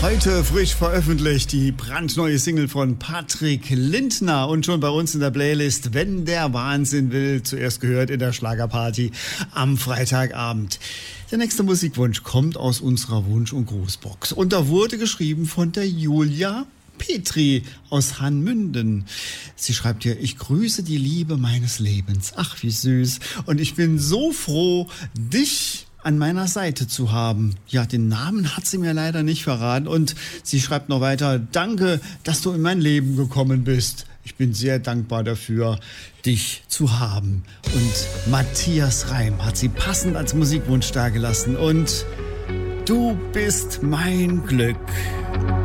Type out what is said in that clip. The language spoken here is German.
Heute frisch veröffentlicht die brandneue Single von Patrick Lindner und schon bei uns in der Playlist Wenn der Wahnsinn will, zuerst gehört in der Schlagerparty am Freitagabend. Der nächste Musikwunsch kommt aus unserer Wunsch- und Grußbox und da wurde geschrieben von der Julia Petri aus Hanmünden. Sie schreibt hier: Ich grüße die Liebe meines Lebens. Ach, wie süß. Und ich bin so froh, dich an meiner Seite zu haben. Ja, den Namen hat sie mir leider nicht verraten. Und sie schreibt noch weiter: Danke, dass du in mein Leben gekommen bist. Ich bin sehr dankbar dafür, dich zu haben. Und Matthias Reim hat sie passend als Musikwunsch dargelassen. Und du bist mein Glück.